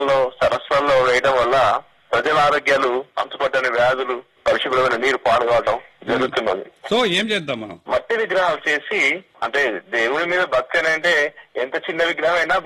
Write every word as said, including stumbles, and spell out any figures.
సరస్సుల్లో వేయడం వల్ల ప్రజల ఆరోగ్యాలు అంతుపట్టని వ్యాధులు, పరిశుభ్రమైన నీరు పాడుకోవటం జరుగుతున్నది. సో ఏం చేద్దాం మనం? మట్టి విగ్రహాలు చేసి, అంటే దేవుడి మీద భక్తి అంటే ఎంత చిన్న విగ్రహం అయినా